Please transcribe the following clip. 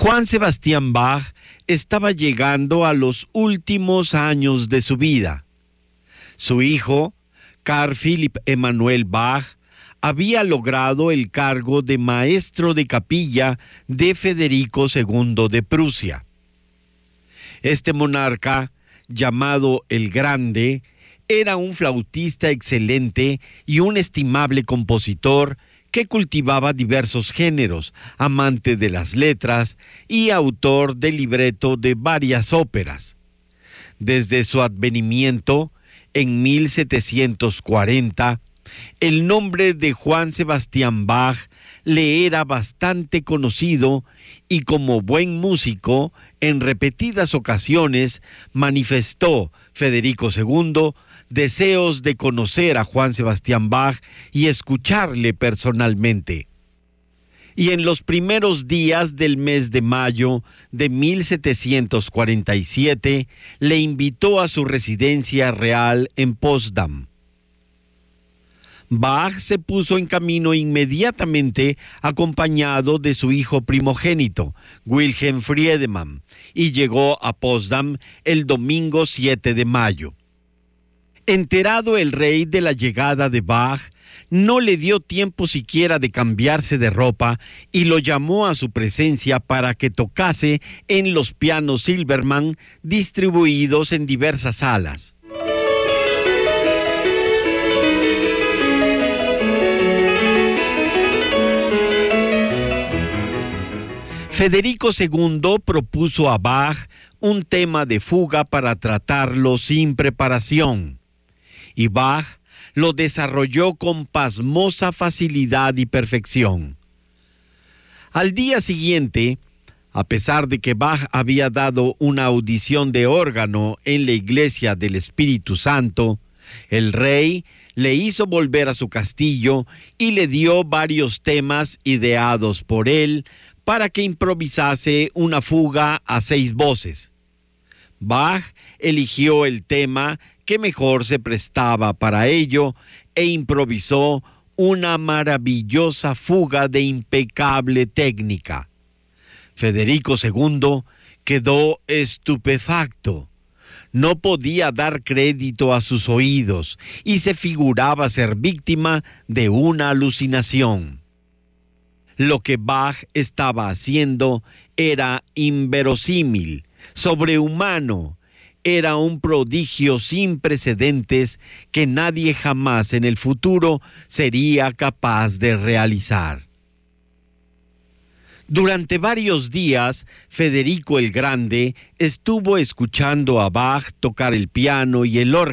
Juan Sebastián Bach estaba llegando a los últimos años de su vida. Su hijo, Carl Philipp Emanuel Bach, había logrado el cargo de maestro de capilla de Federico II de Prusia. Este monarca, llamado el Grande, era un flautista excelente y un estimable compositor que cultivaba diversos géneros, amante de las letras y autor del libreto de varias óperas. Desde su advenimiento, en 1740, el nombre de Juan Sebastián Bach le era bastante conocido y como buen músico, en repetidas ocasiones manifestó Federico II deseos de conocer a Juan Sebastián Bach y escucharle personalmente. Y en los primeros días del mes de mayo de 1747 le invitó a su residencia real en Potsdam. Bach se puso en camino inmediatamente acompañado de su hijo primogénito, Wilhelm Friedemann, y llegó a Potsdam el domingo 7 de mayo. Enterado el rey de la llegada de Bach, no le dio tiempo siquiera de cambiarse de ropa y lo llamó a su presencia para que tocase en los pianos Silbermann distribuidos en diversas salas. Federico II propuso a Bach un tema de fuga para tratarlo sin preparación, y Bach lo desarrolló con pasmosa facilidad y perfección. Al día siguiente, a pesar de que Bach había dado una audición de órgano en la iglesia del Espíritu Santo, el rey le hizo volver a su castillo y le dio varios temas ideados por él para que improvisase una fuga a 6 voces. Bach eligió el tema que mejor se prestaba para ello e improvisó una maravillosa fuga de impecable técnica. Federico II quedó estupefacto. No podía dar crédito a sus oídos y se figuraba ser víctima de una alucinación. Lo que Bach estaba haciendo era inverosímil, sobrehumano. Era un prodigio sin precedentes que nadie jamás en el futuro sería capaz de realizar. Durante varios días, Federico el Grande estuvo escuchando a Bach tocar el piano y el órgano.